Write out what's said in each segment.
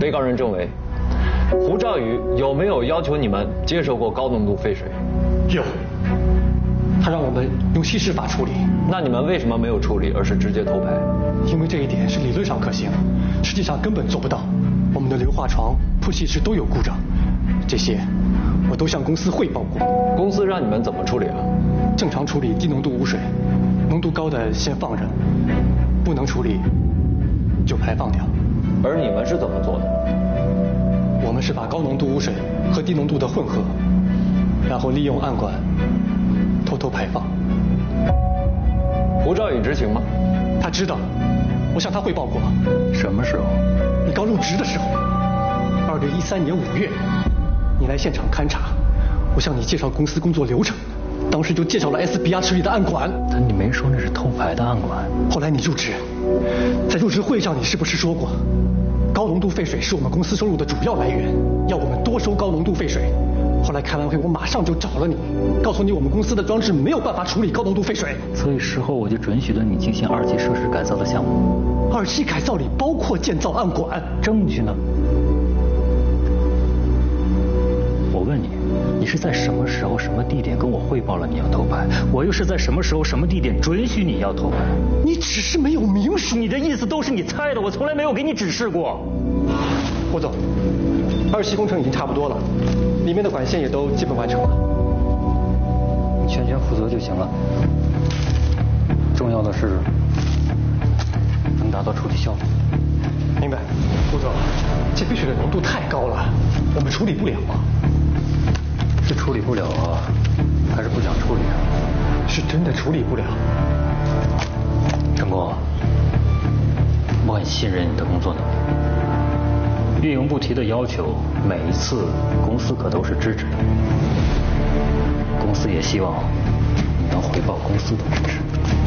被告人证伪，胡兆宇有没有要求你们接受过高浓度废水？ 有，他让我们用稀释法处理。 那你们为什么没有处理，而是直接偷排？ 因为这一点是理论上可行，实际上根本做不到。我们的硫化床、铺气池都有故障，这些我都向公司汇报过。 公司让你们怎么处理啊？ 正常处理低浓度污水，浓度高的先放着，不能处理就排放掉。 而你们是怎么做的？ 我们是把高浓度污水和低浓度的混合，然后利用暗管偷偷排放。 胡兆宇知情吗？ 他知道，我向他汇报过。 什么时候？ 你刚入职的时候，2013年5月，你来现场勘察，我向你介绍公司工作流程，当时就介绍了 SBR 池里的暗管。 但你没说那是偷排的暗管。 后来你入职，在入职会上你是不是说过，高浓度废水是我们公司收入的主要来源，要我们多收高浓度废水？后来开完会，我马上就找了你，告诉你我们公司的装置没有办法处理高浓度废水。 所以事后我就准许了你进行2期设施改造的项目。 2期改造里包括建造暗管， 证据呢？我问你，你是在什么时候、什么地点跟我汇报了你要偷排？我又是在什么时候、什么地点准许你要偷排？ 你只是没有明说。 你的意思都是你猜的，我从来没有给你指示过。 胡总，2期工程已经差不多了，里面的管线也都基本完成了。 你全权负责就行了，重要的是能达到处理效率。 明白，胡总，这废水的浓度太高了，我们处理不了啊。 是处理不了啊，还是不想处理啊？ 是真的处理不了。 陈工，我很信任你的工作能力。运营部提的要求，每一次公司可都是支持的。公司也希望你能回报公司的支持。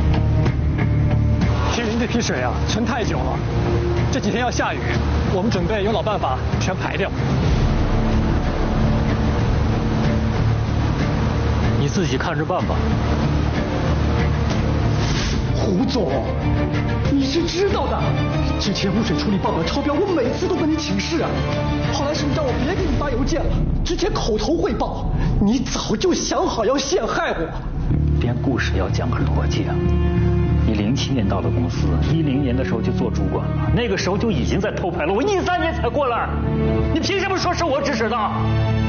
其实这批水啊，存太久了，这几天要下雨，我们准备有老办法全排掉。 你自己看着办吧。 胡总，你是知道的，之前污水处理报表超标，我每次都跟你请示啊。后来是你让我别给你发邮件了，之前口头汇报，你早就想好要陷害我。 编故事要讲个逻辑啊。你07年到了公司，10年的时候就做主管了，那个时候就已经在偷排了，我13年才过来，你凭什么说是我指使的？